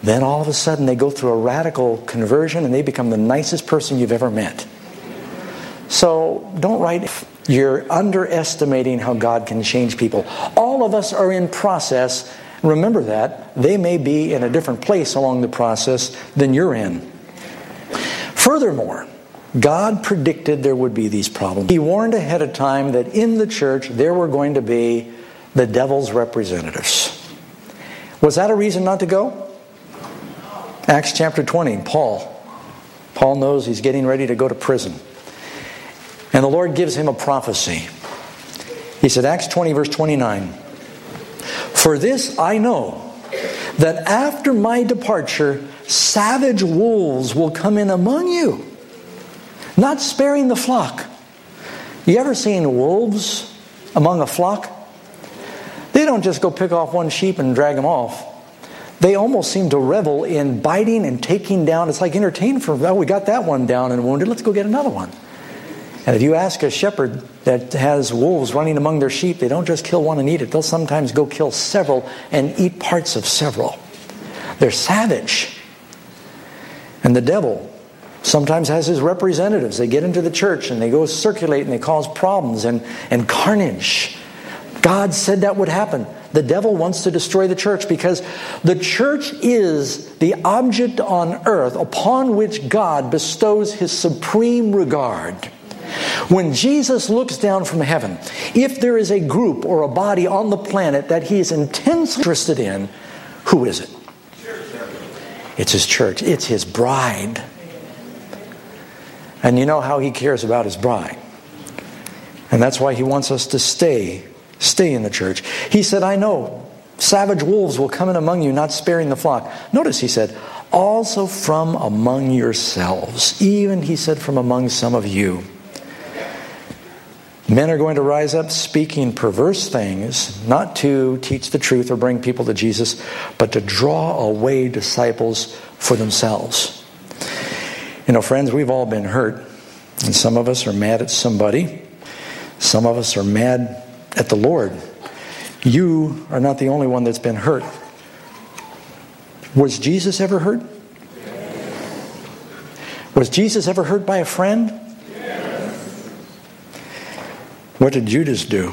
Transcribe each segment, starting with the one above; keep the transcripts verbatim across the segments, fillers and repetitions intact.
then all of a sudden they go through a radical conversion and they become the nicest person you've ever met. So don't write, you're underestimating how God can change people. All of us are in process. Remember that. They may be in a different place along the process than you're in. Furthermore, God predicted there would be these problems. He warned ahead of time that in the church there were going to be the devil's representatives. Was that a reason not to go? Acts chapter twenty, Paul. Paul knows he's getting ready to go to prison. And the Lord gives him a prophecy. He said, Acts twenty, verse twenty-nine, "For this I know, that after my departure, savage wolves will come in among you, not sparing the flock." You ever seen wolves among a flock? They don't just go pick off one sheep and drag them off. They almost seem to revel in biting and taking down. It's like entertainment for, oh, we got that one down and wounded, let's go get another one. And if you ask a shepherd that has wolves running among their sheep, they don't just kill one and eat it. They'll sometimes go kill several and eat parts of several. They're savage. And the devil sometimes has his representatives. They get into the church and they go circulate and they cause problems and, and carnage. God said that would happen. The devil wants to destroy the church because the church is the object on earth upon which God bestows His supreme regard. When Jesus looks down from heaven, if there is a group or a body on the planet that He is intensely interested in, who is it? It's His church. It's His bride. And you know how He cares about His bride. And that's why He wants us to stay, stay in the church. He said, I know savage wolves will come in among you, not sparing the flock. Notice He said, also from among yourselves. Even, He said, from among some of you. Men are going to rise up speaking perverse things, not to teach the truth or bring people to Jesus, but to draw away disciples for themselves. You know, friends, we've all been hurt. And some of us are mad at somebody. Some of us are mad at the Lord. You are not the only one that's been hurt. Was Jesus ever hurt? Was Jesus ever hurt by a friend? What did Judas do?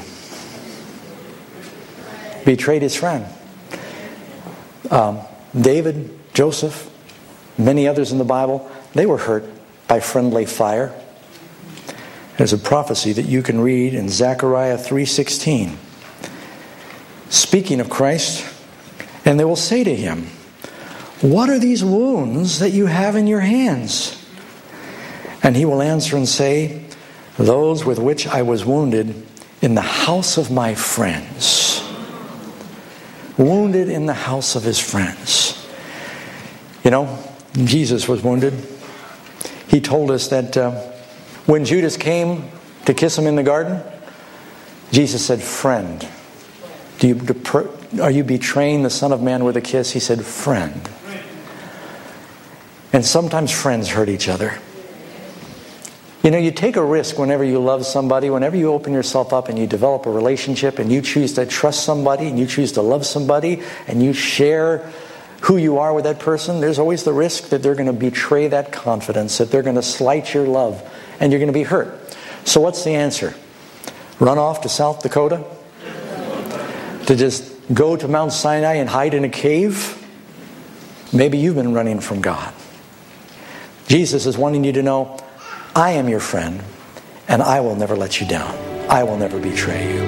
Betrayed his friend. Um, David, Joseph, many others in the Bible, they were hurt by friendly fire. There's a prophecy that you can read in Zechariah three sixteen. Speaking of Christ, and they will say to Him, what are these wounds that you have in your hands? And He will answer and say, those with which I was wounded in the house of my friends. Wounded in the house of His friends. You know, Jesus was wounded. He told us that uh, when Judas came to kiss Him in the garden, Jesus said, friend. Do you, are you betraying the Son of Man with a kiss? He said, friend. And sometimes friends hurt each other. You know, you take a risk whenever you love somebody, whenever you open yourself up and you develop a relationship and you choose to trust somebody and you choose to love somebody and you share who you are with that person, there's always the risk that they're going to betray that confidence, that they're going to slight your love and you're going to be hurt. So what's the answer? Run off to South Dakota? To just go to Mount Sinai and hide in a cave? Maybe you've been running from God. Jesus is wanting you to know, I am your friend, and I will never let you down. I will never betray you.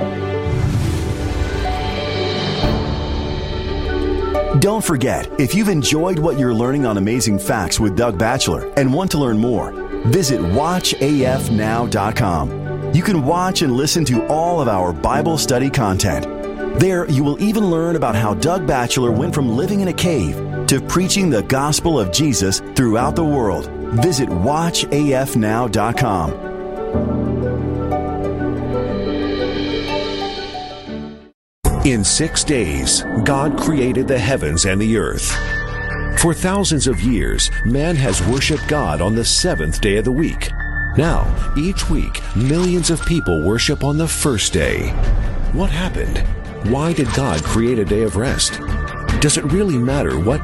Don't forget, if you've enjoyed what you're learning on Amazing Facts with Doug Batchelor and want to learn more, visit watch A F now dot com. You can watch and listen to all of our Bible study content. There, you will even learn about how Doug Batchelor went from living in a cave to preaching the gospel of Jesus throughout the world. Visit watch A F now dot com. In six days, God created the heavens and the earth. For thousands of years, man has worshiped God on the seventh day of the week. Now, each week, millions of people worship on the first day. What happened? Why did God create a day of rest? Does it really matter what